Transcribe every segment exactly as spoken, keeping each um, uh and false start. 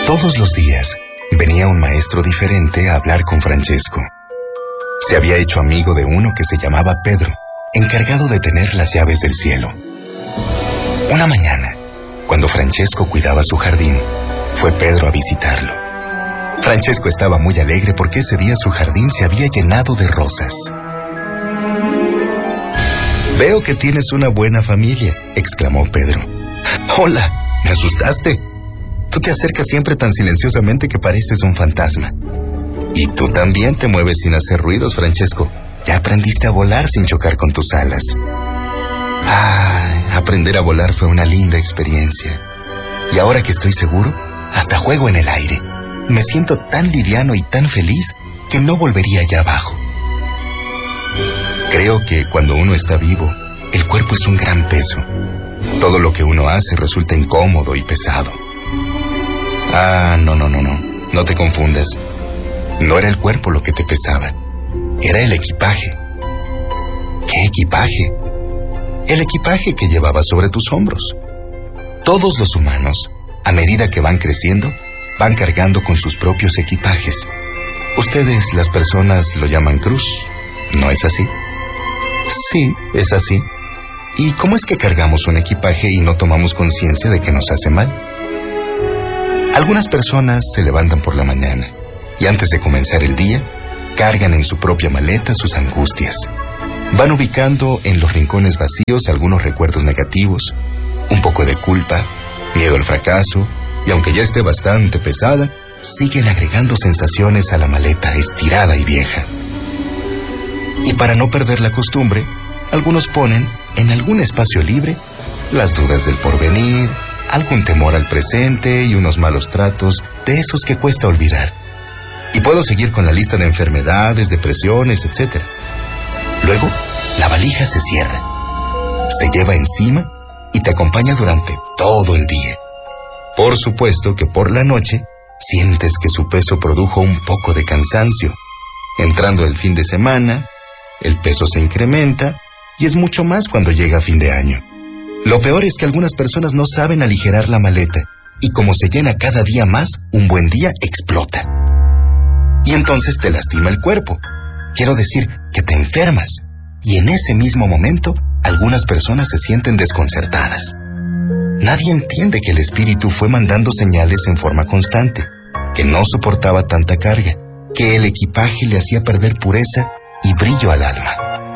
Todos los días venía un maestro diferente a hablar con Francesco. Se había hecho amigo de uno que se llamaba Pedro, encargado de tener las llaves del cielo. Una mañana, cuando Francesco cuidaba su jardín, fue Pedro a visitarlo. Francesco estaba muy alegre porque ese día su jardín se había llenado de rosas. «Veo que tienes una buena familia», exclamó Pedro. «Hola, me asustaste. Tú te acercas siempre tan silenciosamente que pareces un fantasma. Y tú también te mueves sin hacer ruidos, Francesco. Ya aprendiste a volar sin chocar con tus alas». Ah, aprender a volar fue una linda experiencia. Y ahora que estoy seguro, hasta juego en el aire. Me siento tan liviano y tan feliz que no volvería allá abajo. Creo que cuando uno está vivo, el cuerpo es un gran peso. Todo lo que uno hace resulta incómodo y pesado. Ah, no, no, no, no. No te confundas. No era el cuerpo lo que te pesaba. Era el equipaje. ¿Qué equipaje? El equipaje que llevabas sobre tus hombros. Todos los humanos, a medida que van creciendo, van cargando con sus propios equipajes. Ustedes, las personas, lo llaman cruz. ¿No es así? Sí, es así. ¿Y cómo es que cargamos un equipaje y no tomamos conciencia de que nos hace mal? Algunas personas se levantan por la mañana y antes de comenzar el día, cargan en su propia maleta sus angustias. Van ubicando en los rincones vacíos algunos recuerdos negativos, un poco de culpa, miedo al fracaso, y aunque ya esté bastante pesada, siguen agregando sensaciones a la maleta estirada y vieja. Y para no perder la costumbre, algunos ponen en algún espacio libre las dudas del porvenir, algún temor al presente y unos malos tratos de esos que cuesta olvidar. Y puedo seguir con la lista de enfermedades, depresiones, etcétera. Luego, la valija se cierra, se lleva encima y te acompaña durante todo el día. Por supuesto que por la noche sientes que su peso produjo un poco de cansancio. Entrando el fin de semana, el peso se incrementa y es mucho más cuando llega fin de año. Lo peor es que algunas personas no saben aligerar la maleta y como se llena cada día más, un buen día explota. Y entonces te lastima el cuerpo. Quiero decir que te enfermas. Y en ese mismo momento, algunas personas se sienten desconcertadas. Nadie entiende que el espíritu fue mandando señales en forma constante, que no soportaba tanta carga, que el equipaje le hacía perder pureza y brillo al alma.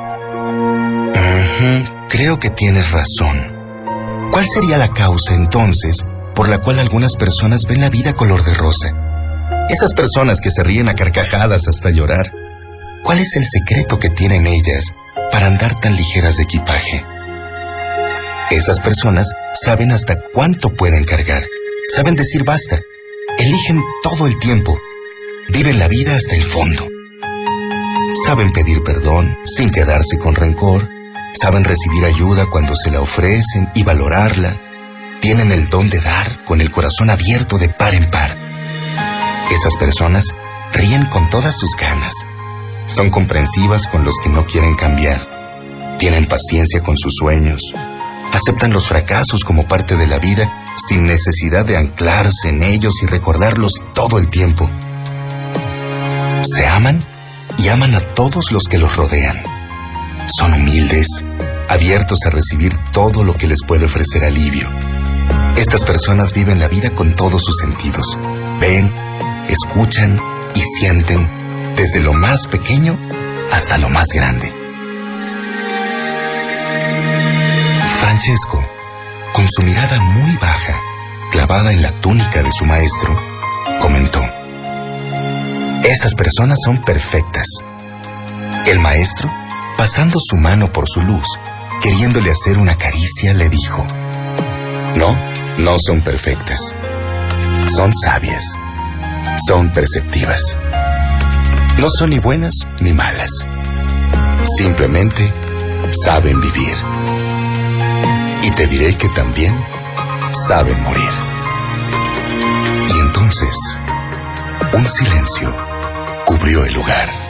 Uh-huh, creo que tienes razón. ¿Cuál sería la causa, entonces, por la cual algunas personas ven la vida color de rosa? Esas personas que se ríen a carcajadas hasta llorar. ¿Cuál es el secreto que tienen ellas para andar tan ligeras de equipaje? Esas personas saben hasta cuánto pueden cargar. Saben decir basta. Eligen todo el tiempo. Viven la vida hasta el fondo. Saben pedir perdón sin quedarse con rencor. Saben recibir ayuda cuando se la ofrecen y valorarla. Tienen el don de dar con el corazón abierto de par en par. Esas personas ríen con todas sus ganas. Son comprensivas con los que no quieren cambiar. Tienen paciencia con sus sueños. Aceptan los fracasos como parte de la vida sin necesidad de anclarse en ellos y recordarlos todo el tiempo. Se aman y aman a todos los que los rodean. Son humildes, abiertos a recibir todo lo que les puede ofrecer alivio. Estas personas viven la vida con todos sus sentidos. Ven, escuchan y sienten desde lo más pequeño hasta lo más grande. Francesco, con su mirada muy baja, clavada en la túnica de su maestro, comentó: esas personas son perfectas. El maestro, pasando su mano por su luz, queriéndole hacer una caricia, le dijo: no, no son perfectas. Son sabias. Son perceptivas. No son ni buenas ni malas. Simplemente saben vivir. Y te diré que también saben morir. Y entonces, un silencio cubrió el lugar.